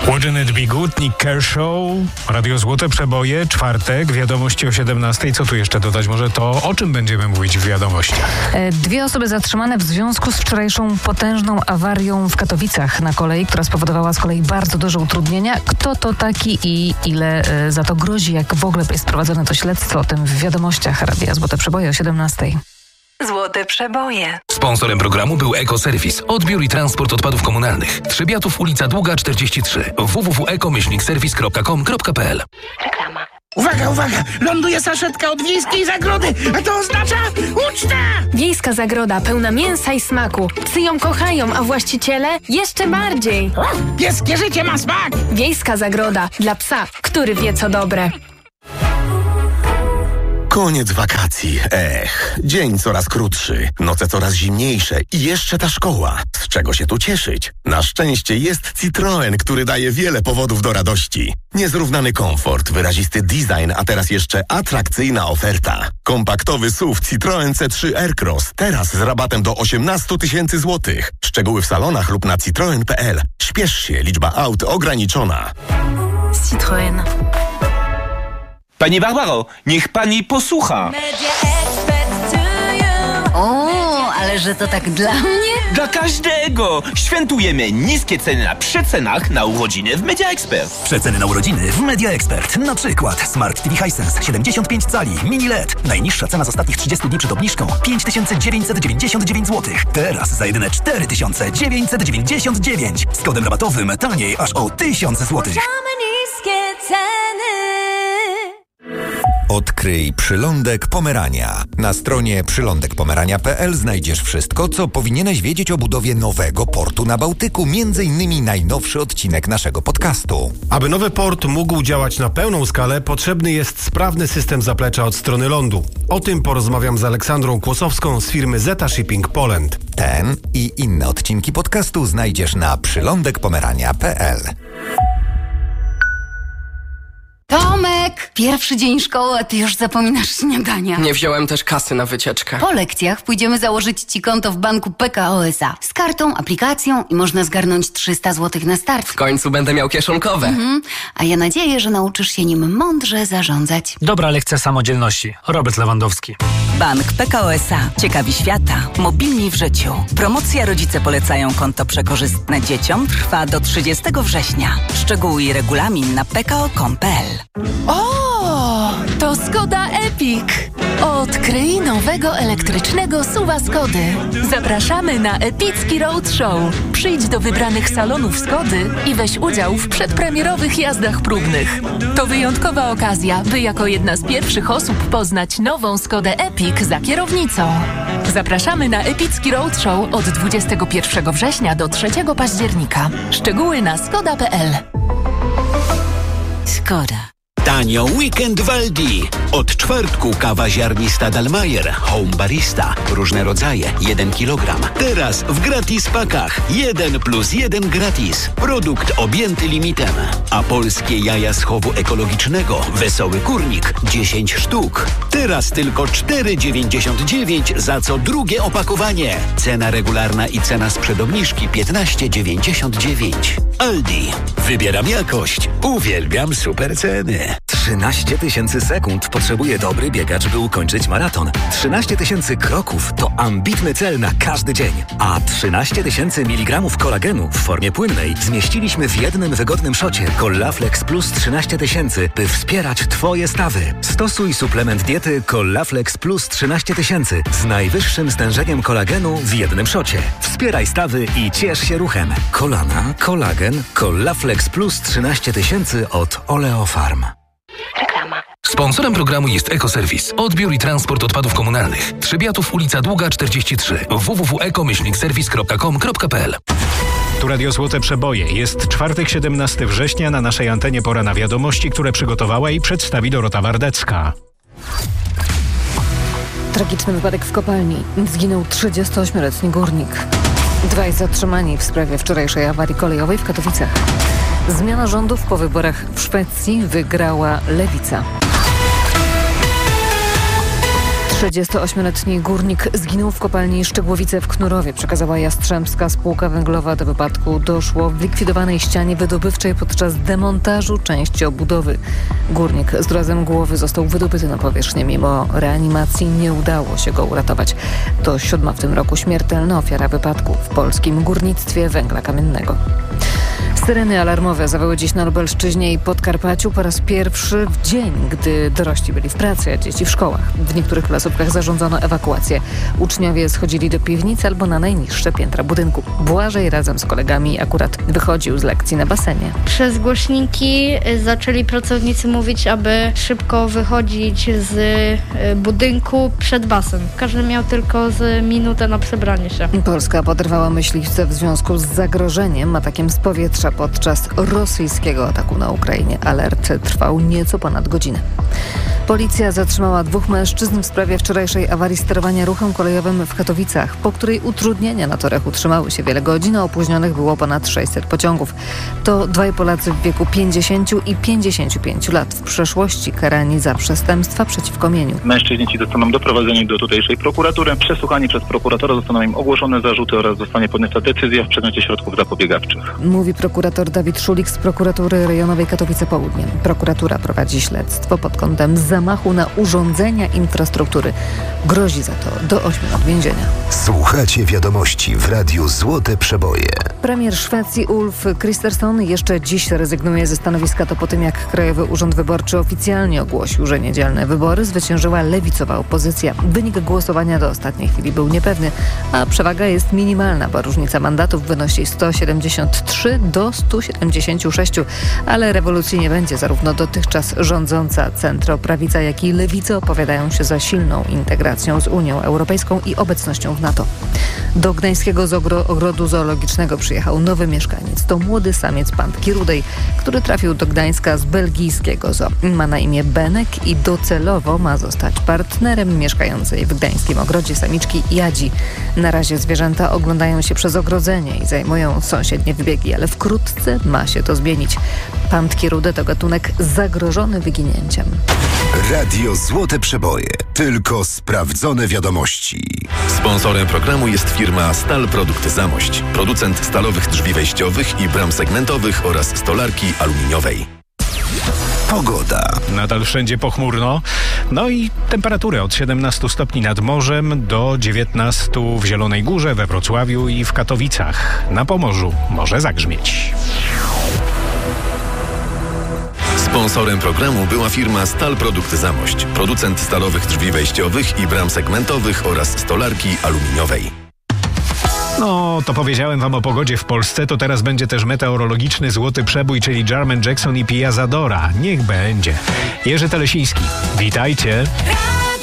Wouldn't it be good? Nick Kershaw, Radio Złote Przeboje, czwartek, wiadomości o 17. Co tu jeszcze dodać? Może to, o czym będziemy mówić w wiadomościach? 2 osoby zatrzymane w związku z wczorajszą potężną awarią w Katowicach na kolei, która spowodowała z kolei bardzo duże utrudnienia. Kto to taki i ile za to grozi? Jak w ogóle jest prowadzone to śledztwo? O tym w wiadomościach Radia Złote Przeboje o 17. Złote Przeboje. Sponsorem programu był Ekoserwis. Odbiór i transport odpadów komunalnych. Trzebiatów, ulica Długa 43. www.eko-serwis.com.pl. Reklama. Uwaga, uwaga! Ląduje saszetka od Wiejskiej Zagrody, a to oznacza ucztę! Wiejska Zagroda pełna mięsa i smaku. Psy ją kochają, a właściciele jeszcze bardziej. Pieskie życie ma smak! Wiejska Zagroda dla psa, który wie co dobre. Koniec wakacji. Dzień coraz krótszy, noce coraz zimniejsze i jeszcze ta szkoła. Z czego się tu cieszyć? Na szczęście jest Citroen, który daje wiele powodów do radości. Niezrównany komfort, wyrazisty design, a teraz jeszcze atrakcyjna oferta. Kompaktowy SUV Citroen C3 Aircross, teraz z rabatem do 18 000 złotych. Szczegóły w salonach lub na citroen.pl. Śpiesz się, liczba aut ograniczona. Citroen. Pani Barbaro, niech pani posłucha. O, ale że to tak dla mnie? Dla każdego! Świętujemy niskie ceny na przecenach na urodziny w Media Expert. Przeceny na urodziny w Media Expert. Na przykład Smart TV Hisense 75 cali, mini LED. Najniższa cena z ostatnich 30 dni przed obniżką 5999 zł. Teraz za jedyne 4999. Z kodem rabatowym taniej aż o 1000 zł. Niskie ceny. Odkryj Przylądek Pomerania. Na stronie przylądekpomerania.pl znajdziesz wszystko, co powinieneś wiedzieć o budowie nowego portu na Bałtyku, m.in. najnowszy odcinek naszego podcastu. Aby nowy port mógł działać na pełną skalę, potrzebny jest sprawny system zaplecza od strony lądu. O tym porozmawiam z Aleksandrą Kłosowską z firmy Zeta Shipping Poland. Ten i inne odcinki podcastu znajdziesz na przylądekpomerania.pl. Tomek! Pierwszy dzień szkoły, a ty już zapominasz śniadania. Nie wziąłem też kasy na wycieczkę. Po lekcjach pójdziemy założyć ci konto w banku PKO SA. Z kartą, aplikacją i można zgarnąć 300 zł na start. W końcu będę miał kieszonkowe. A ja nadzieję, że nauczysz się nim mądrze zarządzać. Dobra lekcja samodzielności. Robert Lewandowski. Bank PKO SA. Ciekawi świata. Mobilni w życiu. Promocja Rodzice polecają konto przekorzystne dzieciom trwa do 30 września. Szczegóły i regulamin na pko.com.pl. O, to Skoda Epic. Odkryj nowego elektrycznego SUV-a Skody. Zapraszamy na epicki roadshow. Przyjdź do wybranych salonów Skody i weź udział w przedpremierowych jazdach próbnych. To wyjątkowa okazja, by jako jedna z pierwszych osób poznać nową Skodę Epic za kierownicą. Zapraszamy na epicki roadshow od 21 września do 3 października. Szczegóły na skoda.pl. Skoda. Tanio weekend w Aldi. Od czwartku kawa ziarnista Dalmayer, Home Barista. Różne rodzaje, 1 kg. Teraz w gratis pakach. 1+1 gratis. Produkt objęty limitem. A polskie jaja z chowu ekologicznego, Wesoły Kurnik, 10 sztuk. Teraz tylko 4,99 za co drugie opakowanie. Cena regularna i cena sprzed obniżki 15,99. Aldi. Wybieram jakość. Uwielbiam super ceny. 13 000 sekund potrzebuje dobry biegacz, by ukończyć maraton. 13 000 kroków to ambitny cel na każdy dzień. A 13 000 mg kolagenu w formie płynnej zmieściliśmy w jednym wygodnym szocie Collaflex Plus 13 000, by wspierać Twoje stawy. Stosuj suplement diety Collaflex Plus 13 000 z najwyższym stężeniem kolagenu w jednym szocie. Wspieraj stawy i ciesz się ruchem. Kolana, kolagen, Collaflex Plus 13 000 od Oleofarm. Reklama. Sponsorem programu jest Ekoserwis. Odbiór i transport odpadów komunalnych. Trzebiatów, ulica Długa 43. www.eko-serwis.com.pl. Tu Radio Złote Przeboje. Jest czwartek, 17 września. Na naszej antenie pora na wiadomości, które przygotowała i przedstawi Dorota Wardecka. Tragiczny wypadek w kopalni. Zginął 38-letni górnik. 2 zatrzymani w sprawie wczorajszej awarii kolejowej w Katowicach. Zmiana rządów po wyborach w Szwecji, wygrała lewica. 38-letni górnik zginął w kopalni Szczegłowice w Knurowie, przekazała Jastrzębska Spółka Węglowa. Do wypadku doszło w likwidowanej ścianie wydobywczej podczas demontażu części obudowy. Górnik z urazem głowy został wydobyty na powierzchnię. Mimo reanimacji nie udało się go uratować. To 7. w tym roku śmiertelna ofiara wypadku w polskim górnictwie węgla kamiennego. Syreny alarmowe zawały dziś na Lubelszczyźnie i Podkarpaciu po raz pierwszy w dzień, gdy dorośli byli w pracy, a dzieci w szkołach. W niektórych placówkach zarządzono ewakuację. Uczniowie schodzili do piwnic albo na najniższe piętra budynku. Błażej razem z kolegami akurat wychodził z lekcji na basenie. Przez głośniki zaczęli pracownicy mówić, aby szybko wychodzić z budynku przed basen. Każdy miał tylko z minutę na przebranie się. Polska poderwała myśliwce w związku z zagrożeniem atakiem z powietrza podczas rosyjskiego ataku na Ukrainie. Alert trwał nieco ponad godzinę. Policja zatrzymała 2 mężczyzn w sprawie wczorajszej awarii sterowania ruchem kolejowym w Katowicach, po której utrudnienia na torach utrzymały się wiele godzin, a opóźnionych było ponad 600 pociągów. To 2 Polacy w wieku 50 i 55 lat. W przeszłości karani za przestępstwa przeciwko mieniu. Mężczyźni ci zostaną doprowadzeni do tutejszej prokuratury. Przesłuchani przez prokuratora zostaną im ogłoszone zarzuty oraz zostanie podjęta decyzja w przedmiocie środków zapobiegawczych. Mówi prokurator Dawid Szulik z prokuratury rejonowej Katowice Południe. Prokuratura prowadzi śledztwo pod kątem zamachu na urządzenia infrastruktury. Grozi za to do 8 lat więzienia. Słuchacie wiadomości w Radiu Złote Przeboje. Premier Szwecji Ulf Kristersson jeszcze dziś rezygnuje ze stanowiska. To po tym, jak Krajowy Urząd Wyborczy oficjalnie ogłosił, że niedzielne wybory zwyciężyła lewicowa opozycja. Wynik głosowania do ostatniej chwili był niepewny, a przewaga jest minimalna, bo różnica mandatów wynosi 173 do 176, ale rewolucji nie będzie. Zarówno dotychczas rządząca centroprawica, jak i lewica opowiadają się za silną integracją z Unią Europejską i obecnością w NATO. Do gdańskiego ogrodu zoologicznego przyjechał nowy mieszkaniec. To młody samiec pantki rudej, który trafił do Gdańska z belgijskiego zoo. Ma na imię Benek i docelowo ma zostać partnerem mieszkającej w gdańskim ogrodzie samiczki Jadzi. Na razie zwierzęta oglądają się przez ogrodzenie i zajmują sąsiednie wybiegi, ale wkrótce ma się to zmienić. Pantki rude to gatunek zagrożony wyginięciem. Radio Złote Przeboje. Tylko sprawdzone wiadomości. Sponsorem programu jest firma Stal Produkt Zamość. Producent stalowych drzwi wejściowych i bram segmentowych oraz stolarki aluminiowej. Pogoda. Nadal wszędzie pochmurno. No i temperatury od 17 stopni nad morzem do 19 w Zielonej Górze, we Wrocławiu i w Katowicach. Na Pomorzu może zagrzmieć. Sponsorem programu była firma Stal Produkt Zamość. Producent stalowych drzwi wejściowych i bram segmentowych oraz stolarki aluminiowej. No, to powiedziałem wam o pogodzie w Polsce, to teraz będzie też meteorologiczny złoty przebój, czyli Jermaine Jackson i Pia Zadora. Niech będzie. Jerzy Telesiński. Witajcie.